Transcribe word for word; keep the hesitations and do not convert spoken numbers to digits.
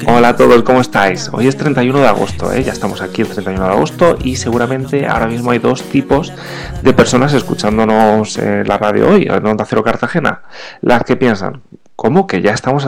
Hola a todos, ¿cómo estáis? Hoy es treinta y uno de agosto, ¿eh? Ya estamos aquí el treinta y uno de agosto y seguramente ahora mismo hay dos tipos de personas escuchándonos en la radio hoy, en Onda Cero Cartagena. Las que piensan, ¿cómo que ya estamos